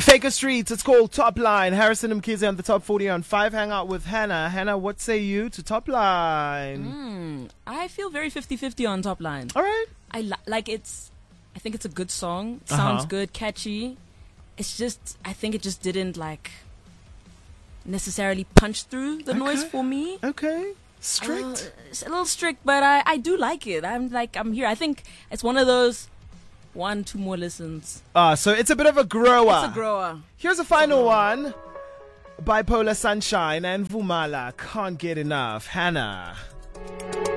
Take Streets. It's called Top Line. Harrison Mkhize on the Top 40 on 5. Hang out with Hannah. Hannah, what say you to Top Line? I feel very 50-50 on Top Line. All right. I think it's a good song. Sounds good, catchy. It's just, I think it just didn't necessarily punch through the noise for me. Okay. Strict. It's a little strict, but I do like it. I'm here. I think it's one of those 1-2 more listens. So it's a bit of a grower. It's a grower. Here's a final one. Bipolar Sunshine and Vumala. Can't get enough. Hannah.